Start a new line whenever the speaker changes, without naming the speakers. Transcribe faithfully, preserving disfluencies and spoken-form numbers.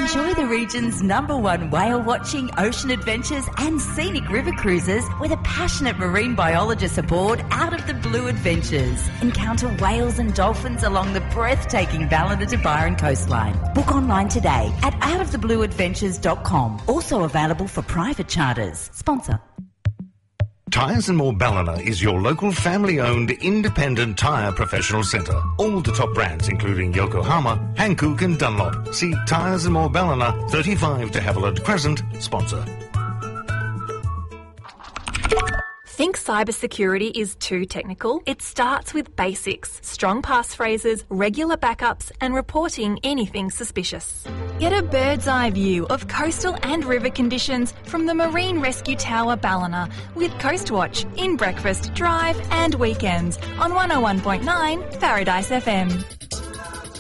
Enjoy the region's number one whale watching, ocean adventures and scenic river cruises with a passionate marine biologist aboard Out of the Blue Adventures. Encounter whales and dolphins along the breathtaking Ballina to Byron coastline. Book online today at out of the blue adventures dot com. Also available for private charters. Sponsor.
Tyres and More Ballina is your local family-owned independent tyre professional centre. All the top brands including Yokohama, Hankook and Dunlop. See Tyres and More Ballina, thirty-five de Havilland Crescent, sponsor.
Think cybersecurity is too technical? It starts with basics, strong passphrases, regular backups and reporting anything suspicious. Get a bird's eye view of coastal and river conditions from the Marine Rescue Tower Ballina with Coastwatch in breakfast, drive and weekends on one oh one point nine Paradise F M.